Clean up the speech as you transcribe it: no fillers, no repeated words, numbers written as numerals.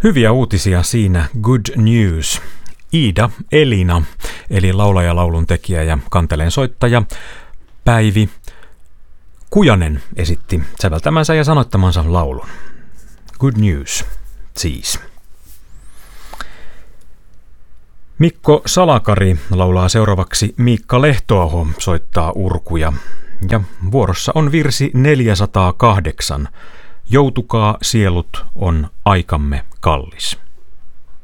Hyviä uutisia siinä Good News. Iida Elina, eli laulaja, laulun tekijä ja kanteleen soittaja Päivi Kujanen esitti säveltämänsä ja sanoittamansa laulun. Good News, siis. Mikko Salakari laulaa seuraavaksi, Miikka Lehtoaho soittaa urkuja. Ja vuorossa on virsi 408. Joutukaa, sielut, on aikamme kallis.